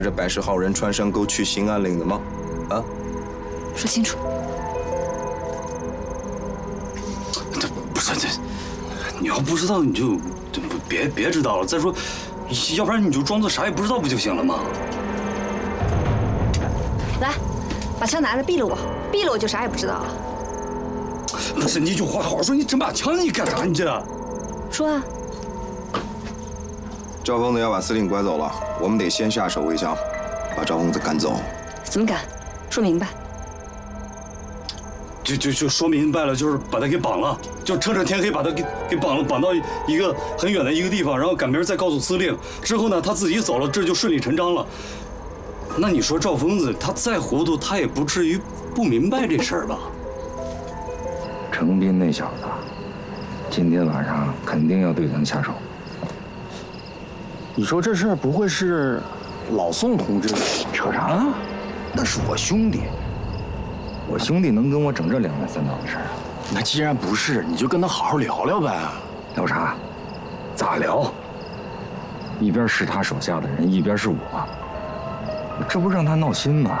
这110号人穿山沟去兴安岭的吗？啊？ 说清楚。 这不是这，你要不知道你就别知道了。再说，要不然你就装作啥也不知道不就行了吗？ 来，把枪拿着，毙了我，毙了我就啥也不知道了。 不是，你就好好说，你整把枪你干啥？你这？ 说啊。 赵疯子要把司令拐走了，我们得先下手为强，把赵疯子赶走。 怎么赶？说明白。 就说明白了，就是把他给绑了，就趁着天黑把他给绑了，绑到一个很远的一个地方，然后赶明儿再告诉司令。之后呢，他自己走了，这就顺理成章了。那你说赵疯子他再糊涂，他也不至于不明白这事儿吧？ 程斌那小子，今天晚上肯定要对咱下手。 你说这事儿不会是老宋同志？ 扯啥？那是我兄弟，我兄弟能跟我整这2来3道的事儿？ 那既然不是，你就跟他好好聊聊呗。 聊啥？咋聊？一边是他手下的人，一边是我，这不让他闹心吗？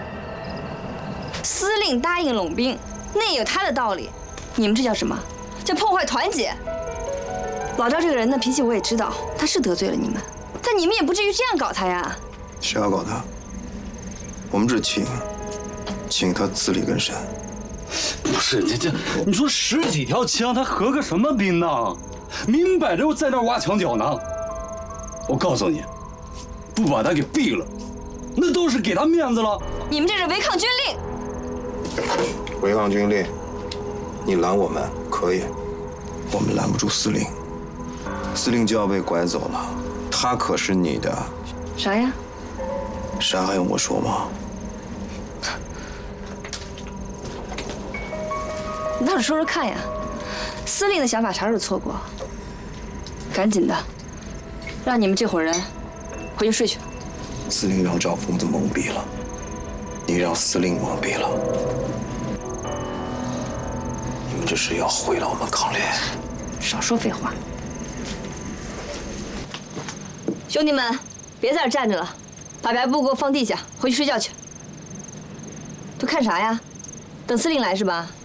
司令答应拢兵，那也有他的道理。你们这叫什么？叫破坏团结。 老赵这个人的脾气我也知道，他是得罪了你们，但你们也不至于这样搞他呀。 谁要搞他？我们只请他自力更生。 不是你说10几条枪，他合个什么兵呢？明摆着在那挖墙脚呢。我告诉你，不把他给毙了，那都是给他面子了。 你们这是违抗军令。 违抗军令，你拦我们可以，我们拦不住司令。 司令就要被拐走了，他可是你的。 啥呀？ 啥还用我说吗？ 你倒是说说看呀！司令的想法啥时候错过？赶紧的，让你们这伙人回去睡去。 司令让赵疯子懵逼了，你让司令懵逼了，你们这是要毁了我们抗联！ 少说废话。 兄弟们，别在这站着了，把白布给我放地下，回去睡觉去。都看啥呀？等司令来是吧？